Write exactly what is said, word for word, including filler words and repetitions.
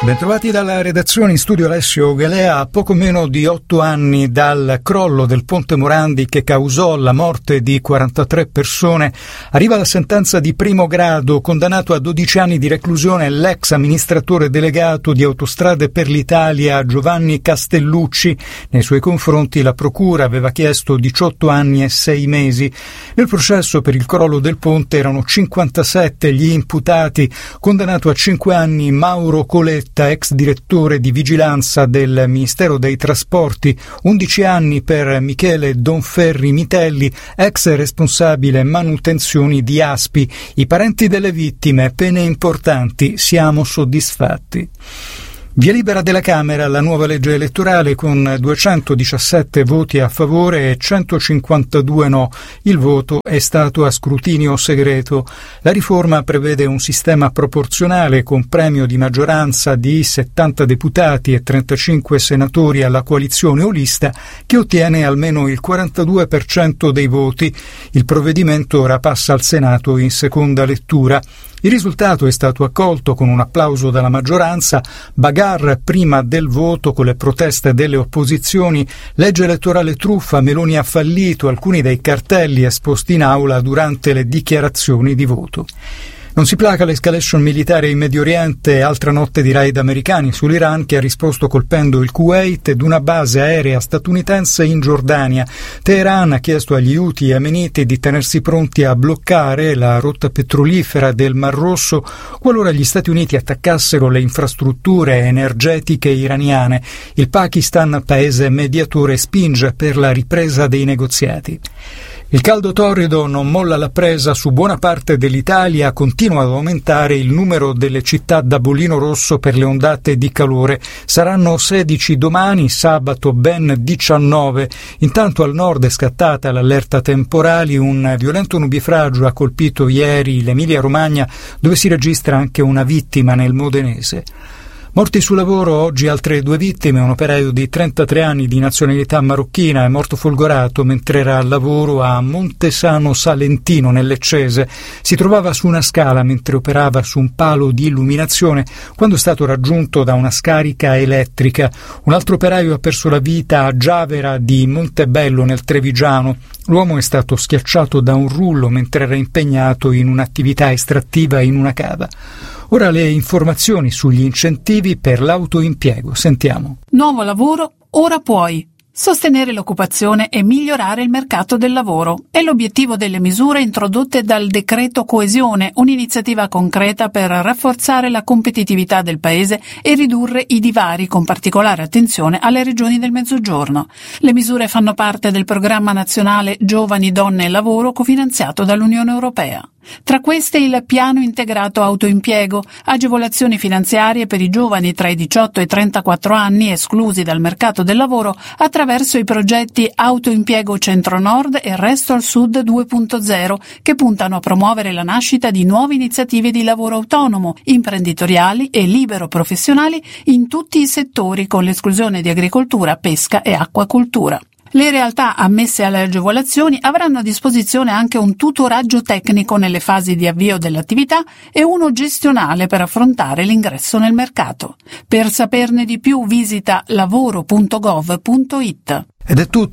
Bentrovati dalla redazione, in studio Alessio Galea. A poco meno di otto anni dal crollo del ponte Morandi che causò la morte di quarantatré persone, arriva la sentenza di primo grado. Condannato a dodici anni di reclusione l'ex amministratore delegato di Autostrade per l'Italia Giovanni Castellucci. Nei suoi confronti la procura aveva chiesto diciotto anni e sei mesi. Nel processo per il crollo del ponte erano cinquantasette gli imputati. Condannato a cinque anni Mauro Coletta, ex direttore di vigilanza del Ministero dei Trasporti, undici anni per Michele Donferri Mitelli, ex responsabile manutenzioni di Aspi. I parenti delle vittime, pene importanti, siamo soddisfatti. Via libera della Camera la nuova legge elettorale con duecentodiciassette voti a favore e centocinquantadue no. Il voto è stato a scrutinio segreto. La riforma prevede un sistema proporzionale con premio di maggioranza di settanta deputati e trentacinque senatori alla coalizione o lista che ottiene almeno il quarantadue per cento dei voti. Il provvedimento ora passa al Senato in seconda lettura. Il risultato è stato accolto con un applauso dalla maggioranza, bagarre prima del voto con le proteste delle opposizioni, legge elettorale truffa, Meloni ha fallito, alcuni dei cartelli esposti in aula durante le dichiarazioni di voto. Non si placa l'escalation militare in Medio Oriente, altra notte di raid americani sull'Iran che ha risposto colpendo il Kuwait ed una base aerea statunitense in Giordania. Teheran ha chiesto agli Houthi yemeniti di tenersi pronti a bloccare la rotta petrolifera del Mar Rosso qualora gli Stati Uniti attaccassero le infrastrutture energetiche iraniane. Il Pakistan, paese mediatore, spinge per la ripresa dei negoziati. Il caldo torrido non molla la presa su buona parte dell'Italia, continua ad aumentare il numero delle città da bollino rosso per le ondate di calore. Saranno sedici domani, sabato ben diciannove. Intanto al nord è scattata l'allerta temporali, un violento nubifragio ha colpito ieri l'Emilia-Romagna, dove si registra anche una vittima nel Modenese. Morti sul lavoro, oggi altre due vittime, un operaio di trentatré anni di nazionalità marocchina è morto folgorato mentre era al lavoro a Montesano Salentino nel Leccese. Si trovava su una scala mentre operava su un palo di illuminazione quando è stato raggiunto da una scarica elettrica. Un altro operaio ha perso la vita a Giavera di Montebello nel Trevigiano. L'uomo è stato schiacciato da un rullo mentre era impegnato in un'attività estrattiva in una cava. Ora le informazioni sugli incentivi per l'autoimpiego. Sentiamo. Nuovo lavoro, ora puoi. Sostenere l'occupazione e migliorare il mercato del lavoro è l'obiettivo delle misure introdotte dal decreto Coesione, un'iniziativa concreta per rafforzare la competitività del Paese e ridurre i divari, con particolare attenzione alle regioni del Mezzogiorno. Le misure fanno parte del programma nazionale Giovani, Donne e Lavoro cofinanziato dall'Unione Europea. Tra queste il piano integrato autoimpiego, agevolazioni finanziarie per i giovani tra i diciotto e i trentaquattro anni esclusi dal mercato del lavoro attraverso i progetti Autoimpiego Centro-Nord e Resto al Sud due punto zero che puntano a promuovere la nascita di nuove iniziative di lavoro autonomo, imprenditoriali e libero professionali in tutti i settori con l'esclusione di agricoltura, pesca e acquacoltura. Le realtà ammesse alle agevolazioni avranno a disposizione anche un tutoraggio tecnico nelle fasi di avvio dell'attività e uno gestionale per affrontare l'ingresso nel mercato. Per saperne di più visita lavoro punto gov punto it. Ed è tutto.